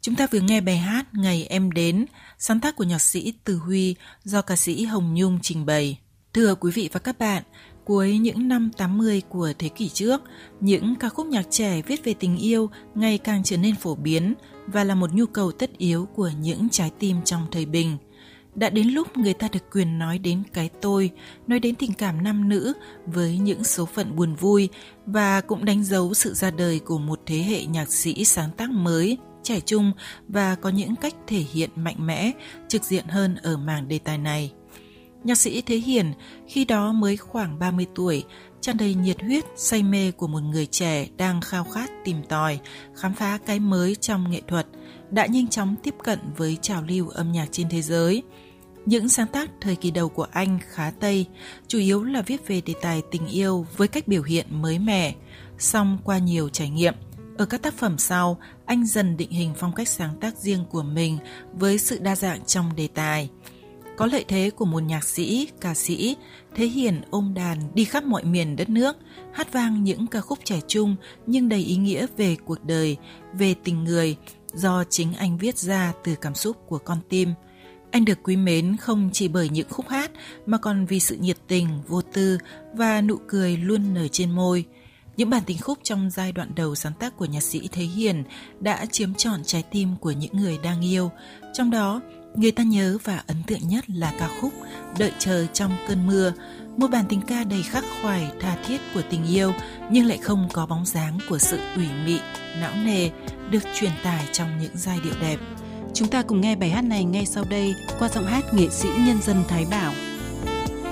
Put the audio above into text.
Chúng ta vừa nghe bài hát Ngày Em Đến, sáng tác của nhạc sĩ Từ Huy do ca sĩ Hồng Nhung trình bày. Thưa quý vị và các bạn, cuối những năm 80 của thế kỷ trước, những ca khúc nhạc trẻ viết về tình yêu ngày càng trở nên phổ biến và là một nhu cầu tất yếu của những trái tim trong thời bình. Đã đến lúc người ta được quyền nói đến cái tôi, nói đến tình cảm nam nữ với những số phận buồn vui và cũng đánh dấu sự ra đời của một thế hệ nhạc sĩ sáng tác mới, trẻ trung và có những cách thể hiện mạnh mẽ, trực diện hơn ở mảng đề tài này. Nhạc sĩ Thế Hiển khi đó mới khoảng 30 tuổi, tràn đầy nhiệt huyết, say mê của một người trẻ đang khao khát tìm tòi, khám phá cái mới trong nghệ thuật, đã nhanh chóng tiếp cận với trào lưu âm nhạc trên thế giới. Những sáng tác thời kỳ đầu của anh khá Tây, chủ yếu là viết về đề tài tình yêu với cách biểu hiện mới mẻ, song qua nhiều trải nghiệm. Ở các tác phẩm sau, anh dần định hình phong cách sáng tác riêng của mình với sự đa dạng trong đề tài. Có lợi thế của một nhạc sĩ, ca sĩ, Thế Hiển ôm đàn đi khắp mọi miền đất nước, hát vang những ca khúc trẻ trung nhưng đầy ý nghĩa về cuộc đời, về tình người, do chính anh viết ra từ cảm xúc của con tim. Anh được quý mến không chỉ bởi những khúc hát mà còn vì sự nhiệt tình, vô tư và nụ cười luôn nở trên môi. Những bản tình khúc trong giai đoạn đầu sáng tác của nhạc sĩ Thế Hiển đã chiếm trọn trái tim của những người đang yêu. Trong đó, người ta nhớ và ấn tượng nhất là ca khúc Đợi chờ trong cơn mưa, một bản tình ca đầy khắc khoải tha thiết của tình yêu nhưng lại không có bóng dáng của sự ủy mị, não nề, được truyền tải trong những giai điệu đẹp. Chúng ta cùng nghe bài hát này ngay sau đây qua giọng hát nghệ sĩ nhân dân Thái Bảo.